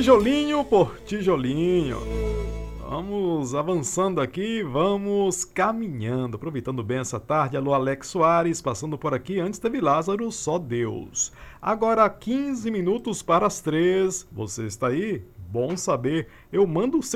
tijolinho por tijolinho. Vamos avançando aqui, vamos caminhando, aproveitando bem essa tarde. Alô, Alex Soares, passando por aqui. Antes teve Lázaro, só Deus. Agora 15 minutos para as 3. Você está aí? Bom saber. Eu mando o seu